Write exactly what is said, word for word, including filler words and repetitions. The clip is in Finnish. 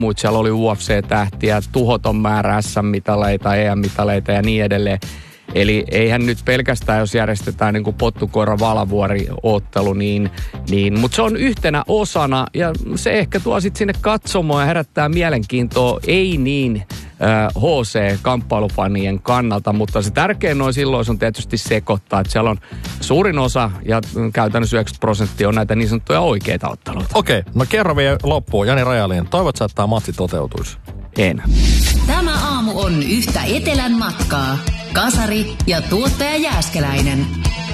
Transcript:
muut. Siellä oli U F C-tähtiä, tuhoton määrä S M-mitaleita, E M-mitaleita ja niin edelleen. Eli eihän nyt pelkästään, jos järjestetään niin kuin pottukoira-valavuori-oottelu, niin, niin mutta se on yhtenä osana ja se ehkä tuo sitten sinne katsomoon ja herättää mielenkiintoa, ei niin äh, H C-kamppailufanien kannalta, mutta se tärkein noin silloin on tietysti sekoittaa, että siellä on suurin osa ja käytännössä yhdeksänkymmentä prosenttia on näitä niin sanottuja oikeita otteluita. Okei, okay, no kerro vielä loppuun, Jani Rajalin. Toivot sä, että tämä matsi toteutuisi? En. Tämä aamu on yhtä etelän matkaa. Kasari ja tuottaja Jääskeläinen.